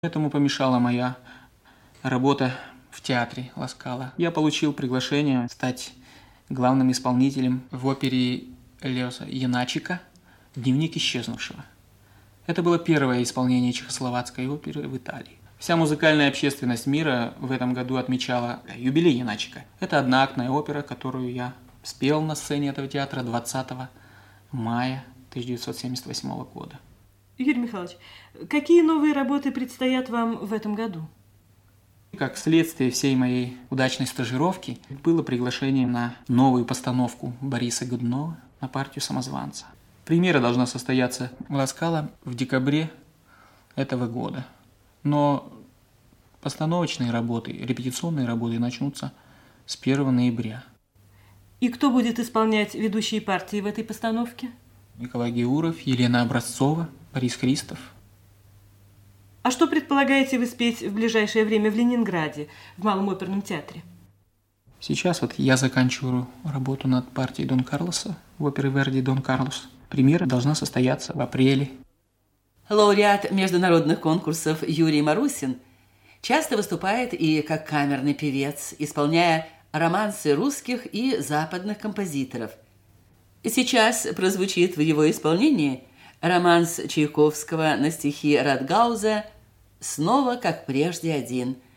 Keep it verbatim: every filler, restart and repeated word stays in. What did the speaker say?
Этому помешала моя работа в театре Ла Скала. Я получил приглашение стать главным исполнителем в опере Леоса Яначика «Дневник исчезнувшего». Это было первое исполнение чехословацкой оперы в Италии. Вся музыкальная общественность мира в этом году отмечала юбилей Яначика. Это одноактная опера, которую я спел на сцене этого театра двадцатого мая тысяча девятьсот семьдесят восьмого года. Юрий Михайлович, какие новые работы предстоят вам в этом году? Как следствие всей моей удачной стажировки было приглашение на новую постановку Бориса Годунова на партию самозванца. Премьера должна состояться в Ла Скала в декабре этого года. Но постановочные работы, репетиционные работы начнутся с первого ноября. И кто будет исполнять ведущие партии в этой постановке? Николай Геуров, Елена Образцова, Борис Христов. А что предполагаете вы спеть в ближайшее время в Ленинграде, в Малом оперном театре? Сейчас вот я заканчиваю работу над партией Дон Карлоса в опере Верди «Дон Карлос». Премьера должна состояться в апреле. Лауреат международных конкурсов Юрий Марусин часто выступает и как камерный певец, исполняя романсы русских и западных композиторов. Сейчас прозвучит в его исполнении романс Чайковского на стихи Радгауза «Снова, как прежде, один».